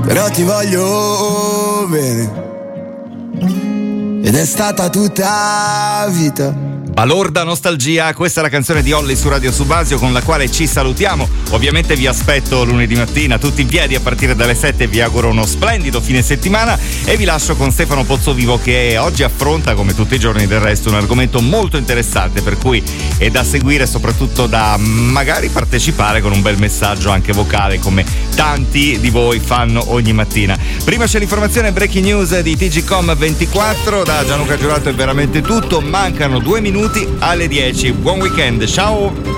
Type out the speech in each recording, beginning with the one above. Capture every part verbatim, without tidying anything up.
però ti voglio bene. Ed è stata tutta vita. Balorda nostalgia, questa è la canzone di Olli su Radio Subasio con la quale ci salutiamo. Ovviamente vi aspetto lunedì mattina tutti in piedi a partire dalle sette, vi auguro uno splendido fine settimana e vi lascio con Stefano Pozzovivo che oggi affronta, come tutti i giorni del resto, un argomento molto interessante, per cui è da seguire, soprattutto da magari partecipare con un bel messaggio anche vocale come tanti di voi fanno ogni mattina. Prima c'è l'informazione breaking news di T G Com ventiquattro, da Gianluca Giurato è veramente tutto, mancano due minuti alle dieci. Buon weekend, ciao!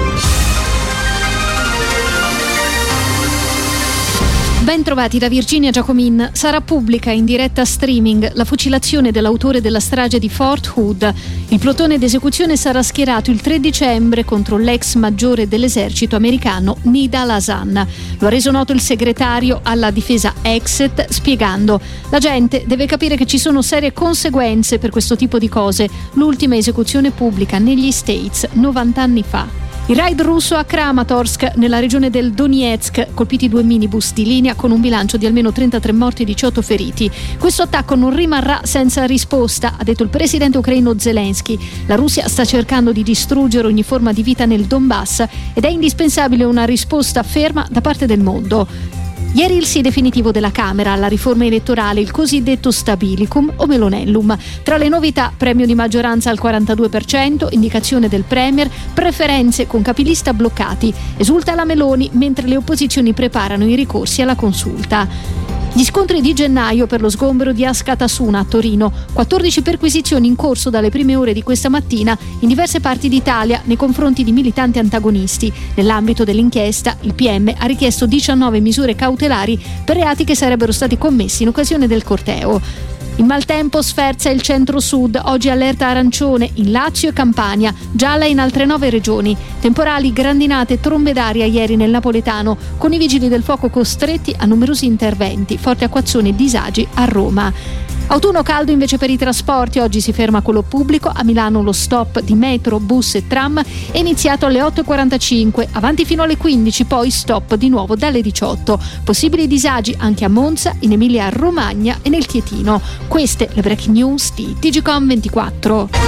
Ben trovati da Virginia Giacomin. Sarà pubblica in diretta streaming la fucilazione dell'autore della strage di Fort Hood. Il plotone d'esecuzione sarà schierato il tre dicembre contro l'ex maggiore dell'esercito americano Nidal Hasan. Lo ha reso noto il segretario alla difesa Exet, spiegando: la gente deve capire che ci sono serie conseguenze per questo tipo di cose. L'ultima esecuzione pubblica negli States novanta anni fa. Il raid russo a Kramatorsk, nella regione del Donetsk, colpiti due minibus di linea con un bilancio di almeno trentatré morti e diciotto feriti. Questo attacco non rimarrà senza risposta, ha detto il presidente ucraino Zelensky. La Russia sta cercando di distruggere ogni forma di vita nel Donbass ed è indispensabile una risposta ferma da parte del mondo. Ieri il sì definitivo della Camera alla riforma elettorale, il cosiddetto Stabilicum o Melonellum. Tra le novità, premio di maggioranza al quarantadue per cento, indicazione del Premier, preferenze con capilista bloccati. Esulta la Meloni mentre le opposizioni preparano i ricorsi alla consulta. Gli scontri di gennaio per lo sgombero di Askatasuna a Torino, quattordici perquisizioni in corso dalle prime ore di questa mattina in diverse parti d'Italia nei confronti di militanti antagonisti. Nell'ambito dell'inchiesta il P M ha richiesto diciannove misure cautelari per reati che sarebbero stati commessi in occasione del corteo. Il maltempo sferza il centro-sud, oggi allerta arancione in Lazio e Campania, gialla in altre nove regioni. Temporali, grandinate e trombe d'aria ieri nel napoletano, con i vigili del fuoco costretti a numerosi interventi, forti acquazzoni e disagi a Roma. Autunno caldo invece per i trasporti, oggi si ferma quello pubblico, a Milano lo stop di metro, bus e tram è iniziato alle otto e quarantacinque, avanti fino alle quindici, poi stop di nuovo dalle diciotto. Possibili disagi anche a Monza, in Emilia Romagna e nel Chietino. Queste le breaking news di T G Com ventiquattro.